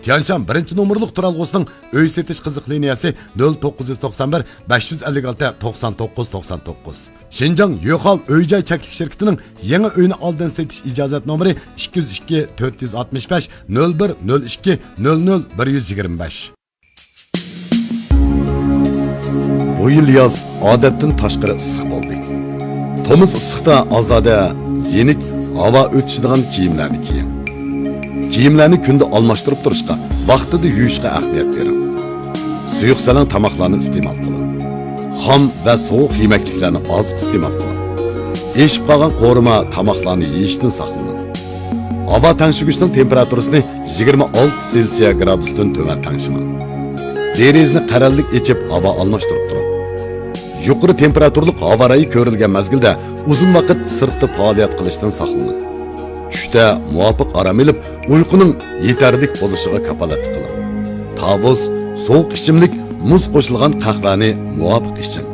Tianshan 1-nomerlik turalg'usining uy setish qiziq liniyasi 0991 556 99 99. Xinjiang Yo'qol uy-joy cheklik shirkatining yangi uyni oldin setish ijozat nomeri 202 465 01 02 00 125. Bu yil yoz odatdan tashqari issiq bo'ldi. To'miz issiqda ozoda yenik havo o'tishadigan kiyimlarni kiying. Kiyimlarni kunda almashtirib turishga, vaqtida yuvishga ahamiyat bering. Suyuq salan tomoqlarni iste'mol qiling. Xom va sovuq yemekliklarni oz iste'mol qiling. Eshib qolgan qo'rima tomoqlarni yeyishdan saqlaning. Havo tanshig'ining temperaturasini 26 Selsiya gradusdan tuvan tanshimang. Derazni qarallik echib havo almashtirib turing. Yuqori temperaturli havo rayi ko'rilgan mezgilda uzun vaqt sirtda faoliyat qilishdan saqlaning. Tushda muvofiq aram olib, uyquning yetarlik bo'lishiga kafolat qiling. Tavus, sovuq ichimlik, muz qo'shilgan qahvani muvofiq iching.